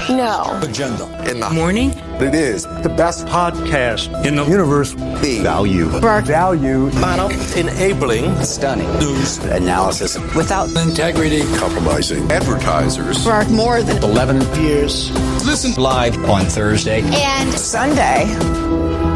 No. Agenda. In the morning. It is the best podcast in the universe. The value. Value. Model. Enabling. Stunning. News. Analysis. Without integrity. Compromising. Advertisers. For more than 11 years. Listen live on Thursday and Sunday.